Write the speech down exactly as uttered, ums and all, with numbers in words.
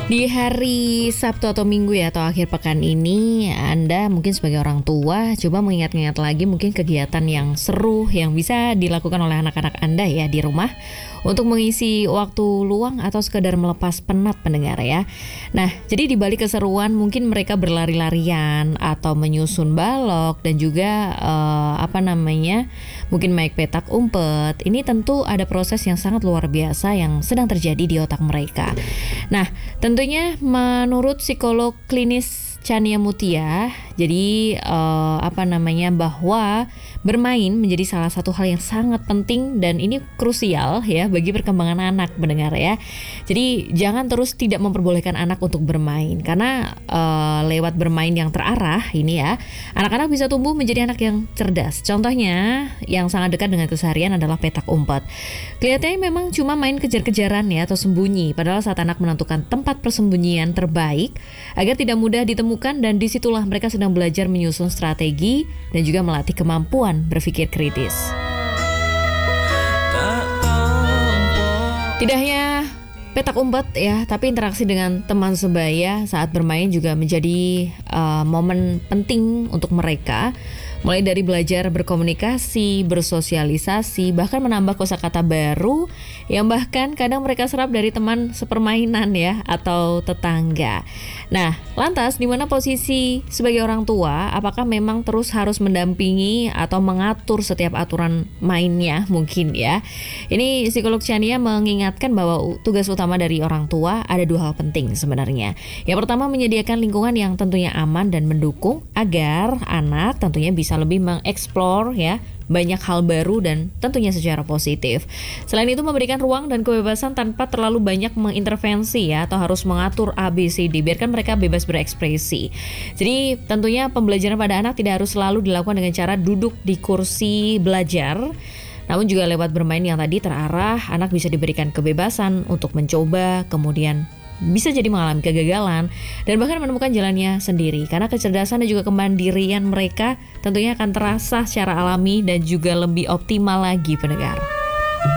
Di hari Sabtu atau Minggu ya atau akhir pekan ini, Anda mungkin sebagai orang tua coba mengingat-ingat lagi mungkin kegiatan yang seru yang bisa dilakukan oleh anak-anak Anda ya di rumah untuk mengisi waktu luang atau sekedar melepas penat pendengar ya. Nah, jadi di balik keseruan mungkin mereka berlari-larian atau menyusun balok dan juga eh, apa namanya mungkin main petak umpet. Ini tentu ada proses yang sangat luar biasa yang sedang terjadi di otak mereka. Nah, tentunya menurut psikolog klinis Chania Mutia, jadi eh, apa namanya bahwa bermain menjadi salah satu hal yang sangat penting dan ini krusial ya bagi perkembangan anak mendengar ya. Jadi jangan terus tidak memperbolehkan anak untuk bermain karena eh, lewat bermain yang terarah ini ya, anak-anak bisa tumbuh menjadi anak yang cerdas. Contohnya yang sangat dekat dengan keseharian adalah petak umpet. Kelihatannya memang cuma main kejar-kejaran ya atau sembunyi, padahal saat anak menentukan tempat persembunyian terbaik agar tidak mudah ditemukan, dan disitulah mereka sedang belajar menyusun strategi dan juga melatih kemampuan berpikir kritis. Tidak hanya petak umpet ya, tapi interaksi dengan teman sebaya saat bermain juga menjadi uh, momen penting untuk mereka. Mulai dari belajar berkomunikasi, bersosialisasi, bahkan menambah kosakata baru yang bahkan kadang mereka serap dari teman sepermainan ya atau tetangga. Nah, lantas di mana posisi sebagai orang tua? Apakah memang terus harus mendampingi atau mengatur setiap aturan mainnya mungkin ya? Ini psikolog Chania mengingatkan bahwa tugas utama dari orang tua ada dua hal penting sebenarnya. Yang pertama, menyediakan lingkungan yang tentunya aman dan mendukung agar anak tentunya bisa bisa lebih mengeksplor ya banyak hal baru dan tentunya secara positif. Selain itu memberikan ruang dan kebebasan tanpa terlalu banyak mengintervensi ya atau harus mengatur A B C D, biarkan mereka bebas berekspresi. Jadi tentunya pembelajaran pada anak tidak harus selalu dilakukan dengan cara duduk di kursi belajar. Namun juga lewat bermain yang tadi terarah, anak bisa diberikan kebebasan untuk mencoba, kemudian bisa jadi mengalami kegagalan dan bahkan menemukan jalannya sendiri karena kecerdasan dan juga kemandirian mereka tentunya akan terasa secara alami dan juga lebih optimal lagi pendengar.